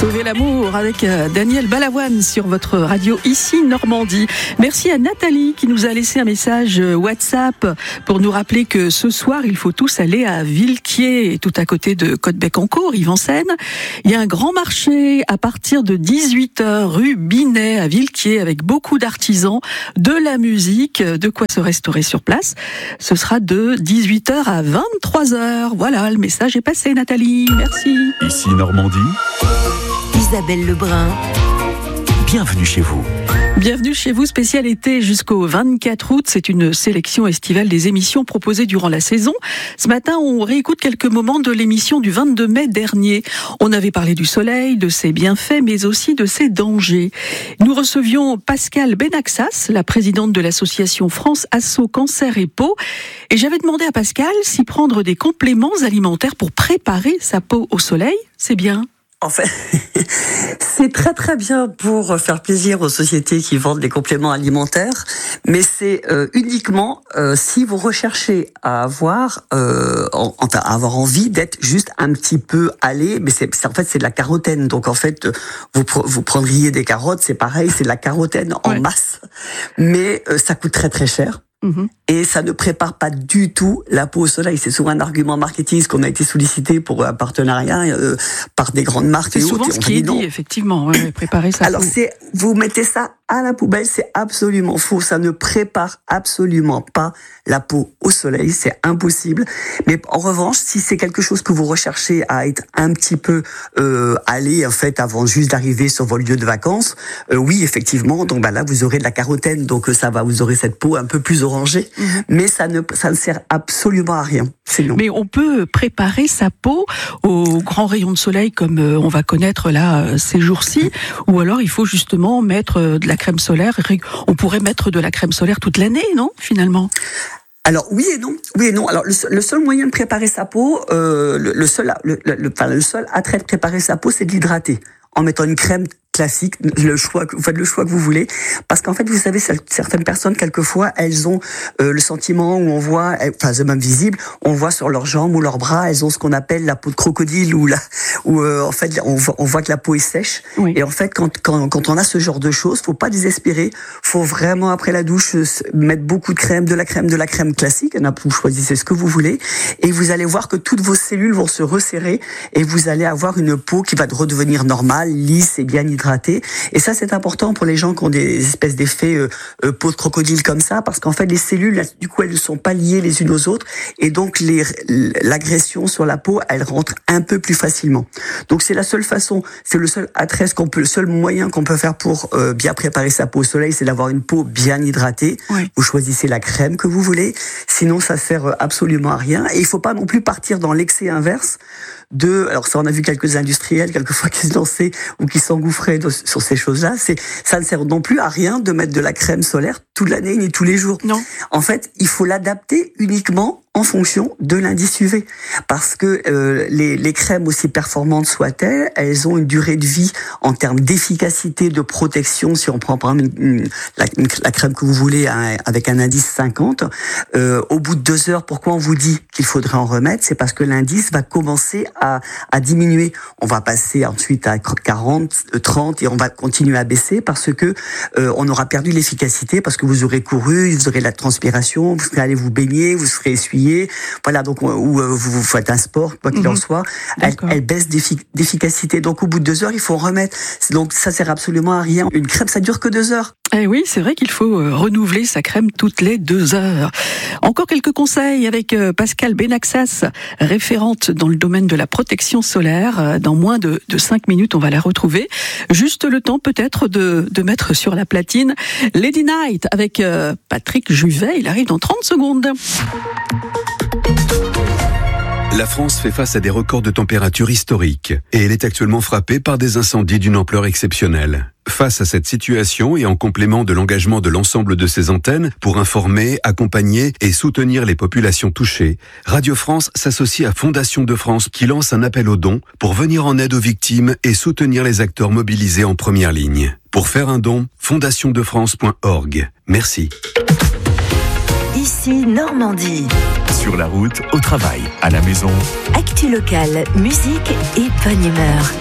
Sauver l'amour avec Daniel Balavoine sur votre radio ici Normandie. Merci à Nathalie qui nous a laissé un message WhatsApp pour nous rappeler que ce soir il faut tous aller à Villequier, tout à côté de Côte-Bec-en-Caux, Rive-en-Seine. Il y a un grand marché à partir de 18h rue Binet à Villequier avec beaucoup d'artisans, de la musique, de quoi se restaurer sur place. Ce sera de 18h à 23h. Voilà, le message est passé Nathalie, merci. Ici Normandie. Isabelle Lebrun. Bienvenue chez vous. Bienvenue chez vous, spécial été jusqu'au 24 août. C'est une sélection estivale des émissions proposées durant la saison. Ce matin, on réécoute quelques moments de l'émission du 22 mai dernier. On avait parlé du soleil, de ses bienfaits, mais aussi de ses dangers. Nous recevions Pascale Benaxas, la présidente de l'association France Asso Cancer et Peau. Et j'avais demandé à Pascale si prendre des compléments alimentaires pour préparer sa peau au soleil, c'est bien. En fait, c'est très très bien pour faire plaisir aux sociétés qui vendent des compléments alimentaires, mais c'est uniquement si vous recherchez à avoir envie d'être juste un petit peu allé, mais c'est en fait c'est de la carotène. Donc en fait, vous prendriez des carottes, c'est pareil, c'est de la carotène en masse, mais ça coûte très très cher. Et ça ne prépare pas du tout la peau au soleil. C'est souvent un argument marketing qu'on a été sollicité pour un partenariat par des grandes marques. C'est souvent ce qui est dit, effectivement, préparer sa peau. Alors vous mettez ça à la poubelle, c'est absolument faux. Ça ne prépare absolument pas la peau au soleil, c'est impossible. Mais en revanche, si c'est quelque chose que vous recherchez à être un petit peu allé en fait avant juste d'arriver sur vos lieux de vacances, oui effectivement. Donc là vous aurez de la carotène, donc vous aurez cette peau un peu plus orangée. Mais ça ne sert absolument à rien. Sinon. Mais on peut préparer sa peau aux grands rayons de soleil comme on va connaître là ces jours-ci, ou alors il faut justement mettre de la crème solaire. On pourrait mettre de la crème solaire toute l'année, non, finalement? Alors oui et non. Alors le seul moyen de préparer sa peau, le seul attrait de préparer sa peau, c'est de l'hydrater en mettant une crème classique, vous faites le choix que vous voulez, parce qu'en fait, vous savez, certaines personnes, quelquefois, elles ont le sentiment où on voit, c'est même visible, on voit sur leurs jambes ou leurs bras, elles ont ce qu'on appelle la peau de crocodile, en fait, on voit que la peau est sèche. Oui. Et en fait, quand on a ce genre de choses, faut pas désespérer, faut vraiment, après la douche, mettre beaucoup de crème, de la crème classique, vous choisissez ce que vous voulez, et vous allez voir que toutes vos cellules vont se resserrer, et vous allez avoir une peau qui va redevenir normale, lisse et bien hydratée. Et ça, c'est important pour les gens qui ont des espèces d'effets peau de crocodile comme ça, parce qu'en fait, les cellules, du coup, elles ne sont pas liées les unes aux autres, et donc l'agression sur la peau, elle rentre un peu plus facilement. Donc c'est la seule façon, c'est le seul attrait, le seul moyen qu'on peut faire pour bien préparer sa peau au soleil, c'est d'avoir une peau bien hydratée. Oui. Vous choisissez la crème que vous voulez, sinon ça sert absolument à rien. Et il faut pas non plus partir dans l'excès inverse alors ça, on a vu quelques industriels quelquefois qui se lançaient ou qui s'engouffraient sur ces choses-là. Ça ne sert non plus à rien de mettre de la crème solaire toute l'année ni tous les jours. Non. En fait, il faut l'adapter uniquement en fonction de l'indice UV, parce que les crèmes, aussi performantes soient-elles, elles ont une durée de vie en termes d'efficacité, de protection. Si on prend par exemple la crème que vous voulez avec un indice 50, au bout de 2 heures, pourquoi on vous dit qu'il faudrait en remettre? C'est parce que l'indice va commencer à diminuer. On va passer ensuite à 40, 30 et on va continuer à baisser parce que on aura perdu l'efficacité, parce que vous aurez couru, vous aurez de la transpiration, vous serez allé vous baigner, vous serez essuyé. Voilà, donc vous faites un sport, quoi qu'il en soit, elle baisse d'efficacité. Donc au bout de 2 heures, il faut en remettre. Donc ça sert absolument à rien. Une crème, ça dure que 2 heures. Eh oui, c'est vrai qu'il faut renouveler sa crème toutes les 2 heures. Encore quelques conseils avec Pascale Benaxas, référente dans le domaine de la protection solaire. Dans moins de 5 minutes, on va la retrouver. Juste le temps peut-être de mettre sur la platine Lady Night avec Patrick Juvet. Il arrive dans 30 secondes. La France fait face à des records de température historiques et elle est actuellement frappée par des incendies d'une ampleur exceptionnelle. Face à cette situation et en complément de l'engagement de l'ensemble de ses antennes pour informer, accompagner et soutenir les populations touchées, Radio France s'associe à Fondation de France qui lance un appel aux dons pour venir en aide aux victimes et soutenir les acteurs mobilisés en première ligne. Pour faire un don, fondationdefrance.org. Merci. Ici Normandie. Sur la route, au travail, à la maison. Actu locale, musique et bonne humeur.